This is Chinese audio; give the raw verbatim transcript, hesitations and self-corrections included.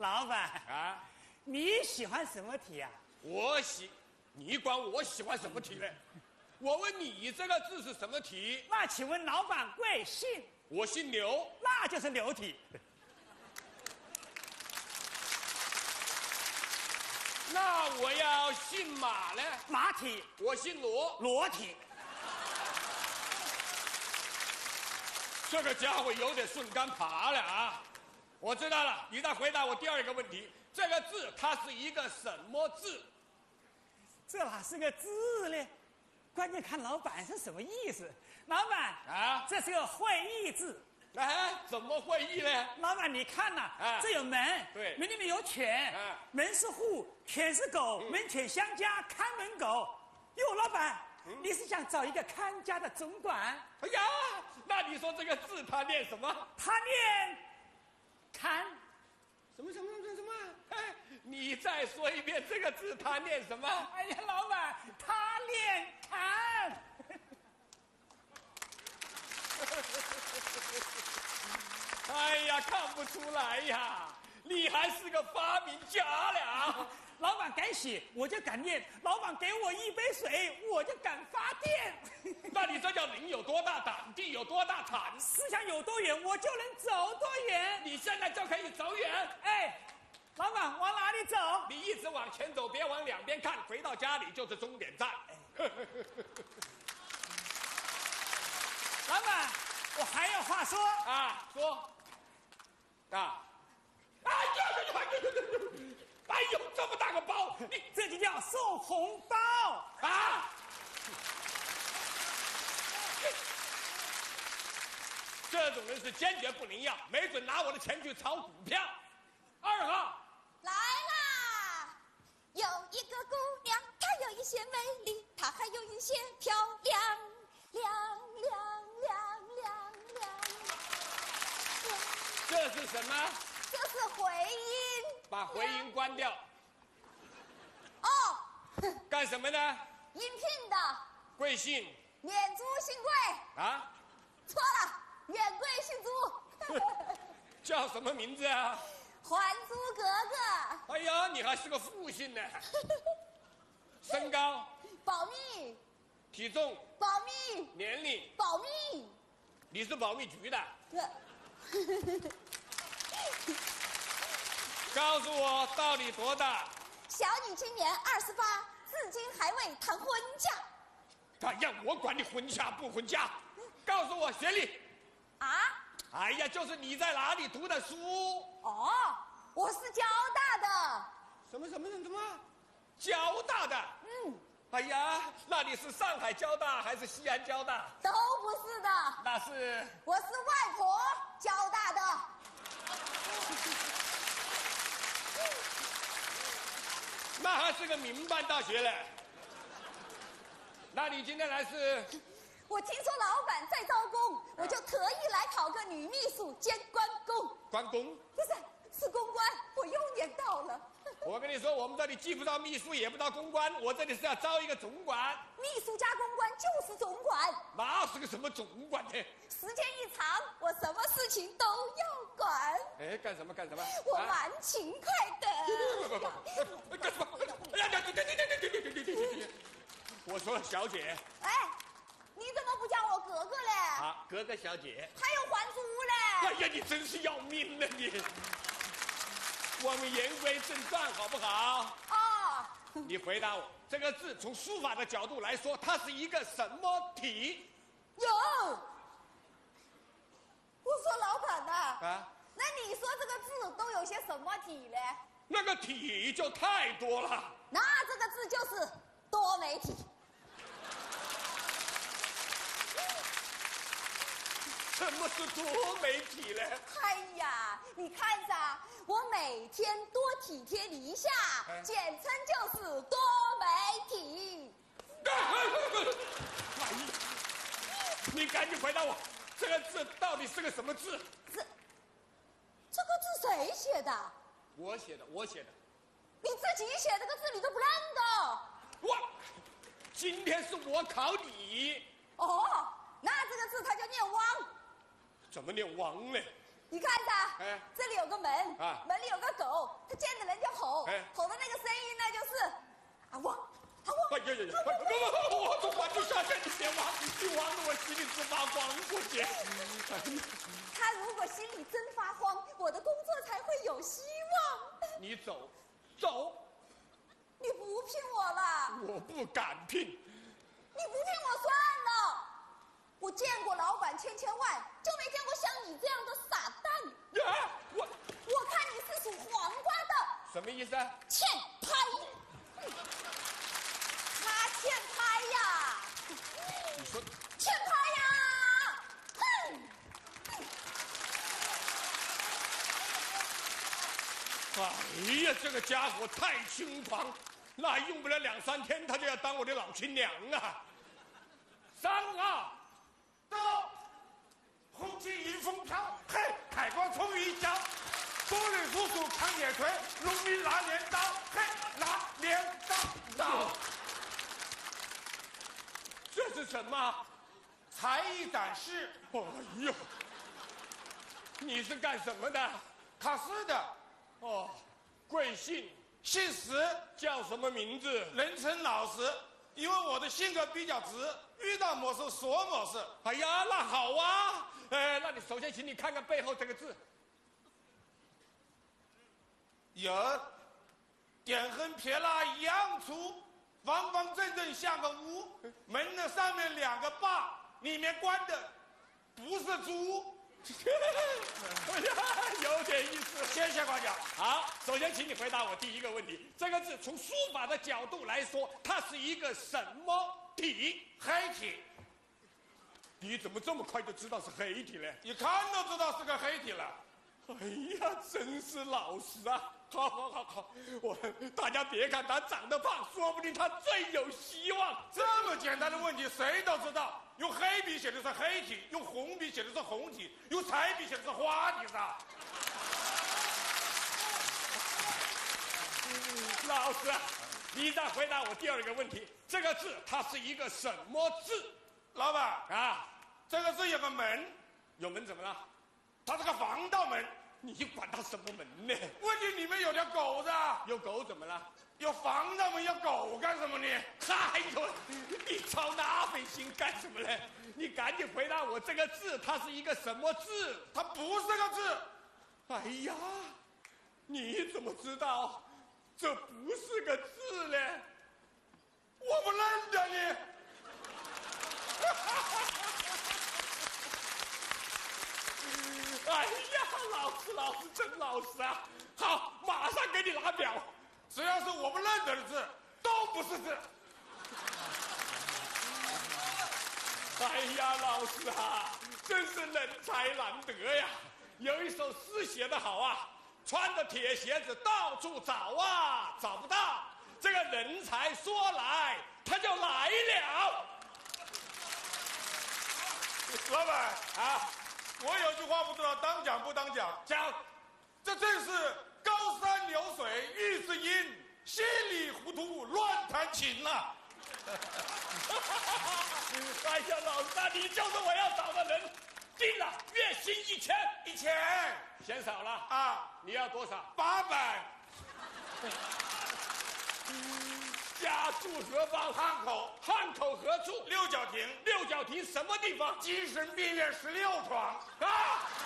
老板啊， 你喜欢什么题啊？ 我喜，你管我喜欢什么题呢？我问你这个字是什么题？ 那请问老板贵姓？ 我姓刘， 那就是刘体。 那我要姓马呢？ 马体。 我姓罗， 裸体。 这个家伙有点顺杆爬了啊！我知道了，你再回答我第二个问题，这个字它是一个什么字？ 这哪是个字呢？关键看老板是什么意思。老板啊， 这是个会意字。 哎，怎么会意呢？ 老板，你看呐、 啊， 这有门， 对， 门里面有犬， 啊， 门是户，犬是狗， 嗯、 门犬相加，看门狗。哟，老板，嗯、你是想找一个看家的总管？ 哎呀，那你说这个字它念什么？ 他念看。 什么什么什么什么？哎，你再说一遍这个字它念什么？ 哎呀，老板，他念看。 哎呀，看不出来呀，你还是个发明家了。 老板敢写，我就敢念；老板给我一杯水，我就敢发电。 那你这叫人有多大胆，地有多大产， 思想有多远，我就能走多远。 你现在就可以走远。 哎，老板往哪里走？ 你一直往前走，别往两边看，回到家里就是终点站。哎、 老板，我还有话说啊，说啊！哎呀呀呀呀！哎呦，这么大个包，你这就叫送红包啊！这种人是坚决不能要，没准拿我的钱去炒股票。二号来啦！有一个姑娘，她有一些美丽，她还有一些漂亮，亮亮亮亮亮。 这是什么？ 这是回音。 把回音关掉。 哦。 干什么呢？ 应聘的。 贵姓？ 免租新贵。 啊？ 错了，免贵姓租。 叫什么名字啊？ 还租格格。 哎呀，你还是个复姓呢。身高？ 保密。 体重？ 保密。 年龄？ 保密。 你是保密局的？告诉我到底多大？ 小女今年二十八，至今还未谈婚嫁。 哎呀，我管你婚嫁不婚嫁，告诉我学历。 啊？ 哎呀，就是你在哪里读的书？ 哦，我是交大的。 什么什么什么？交大的？ 嗯。 哎呀，那你是上海交大还是西安交大？ 都不是的。 那是？ 我是外婆交大的。 那还是个民办大学嘞。那你今天来是？ 我听说老板在招工，啊、我就特意来考个女秘书兼关公。 关公？ 不是，是公关，我又年到了。 我跟你说，我们这里既不招秘书，也不招公关，我这里是要招一个总管。 秘书加公关就是总管。 哪是个什么总管呢？ 时间一长，我什么事情都要管。 哎，干什么干什么？ 我蛮勤快的。 不不不，干什么？哎呀，对对对对对对对对对对！我说小姐。 哎，你怎么不叫我格格嘞？ 啊，格格小姐。 还有还租嘞？ 哎呀，你真是要命了你！我们言归正传，好不好？ 哦。 你回答我，这个字从书法的角度来说，它是一个什么体？ 有。我说老板呐。 啊。 那你说这个字都有些什么体嘞？ 那个体就太多了。 那这个字就是多媒体。 什么是多媒体呢？ 哎呀，你看着，我每天多体贴你一下，哎、简称就是多媒体。 哎呀，你赶紧回答我，这个字到底是个什么字？ 这这个字谁写的？ 我写的，我写的。 你自己写这个字你都不认得？ 我今天是我考你。 哦，那这个字它就念汪。 怎么念王呢？ 你看着， 哎这里有个门， 啊门里有个狗，它见着人就吼， 哎吼的那个声音呢就是啊汪啊汪。 哎呀呀呀！不不不，我从环境下线，你别忘，你忘了我心里直发慌过去。 他如果心里真发慌，我的工作才会有希望。 你走，走， 你不聘我了， 我不敢聘。 你不聘我算了。我见过老板千千万，就没见过像你这样的傻蛋。 呀，我我看你是属黄瓜的， 什么意思啊？ 欠拍。他欠拍呀！ 你说欠拍呀！哼！ 哎呀，这个家伙太轻狂，那用不了两三天，他就要当我的老亲娘啊！三啊， 到，红旗迎风飘，嘿，海光冲雨一浇，多人叔叔扛野锤，农民拿镰刀，嘿，拿镰刀刀。 这是什么？ 才艺展示， 哎呦，你是干什么的？ 考试的， 哦，贵姓？ 姓石， 叫什么名字？ 人称老石，因为我的性格比较直，遇到某事说某事。 哎呀，那好啊。呃，那你首先请你看看背后这个字。 有，点横撇捺一样粗，方方正正像个屋，门的上面两个把，里面关的不是猪。 哎呀，有点意思。 谢谢夸奖。 好，首先请你回答我第一个问题。这个字从书法的角度来说，它是一个什么体？ 黑体， 你怎么这么快就知道是黑体呢？ 一看都知道是个黑体了。 哎呀，真是老实啊！好好好好，我大家别看他长得胖，说不定他最有希望。 这么简单的问题谁都知道，用黑笔写的是黑体，用红笔写的是红体，用彩笔写的是花体噻。 老师，你再回答我第二个问题，这个字它是一个什么字？ 老板啊， 这个字有个门， 有门怎么了？ 它是个防盗门。 你管它什么门呢？ 问题里面有条狗子， 有狗怎么了？ 有防盗门，有狗干什么呢？ 哎呦，你操那份心干什么呢？你赶紧回答我，这个字它是一个什么字？ 它不是个字。 哎呀，你怎么知道这不是个字呢？ 我不认得你。 哎呀，老师，老师真老实啊！好，马上给你拿表。 只要是我不认得的字，都不是字。 哎呀，老师啊，真是人才难得呀！有一首诗写得好啊，穿着铁鞋子到处找啊，找不到。这个人才说来，他就来了。 老板啊， 我有句话不知道当讲不当讲， 讲， 这正是高山流水遇知音，稀里糊涂乱弹琴呐、啊。 哎呀，老师啊，你就是我要找的人。定了，月薪一千， 一千嫌少了啊？ 你要多少？ 八百。 家住何方？ 汉口。 汉口何处？ 六角亭。 六角亭什么地方？ 精神病院十六床。 啊！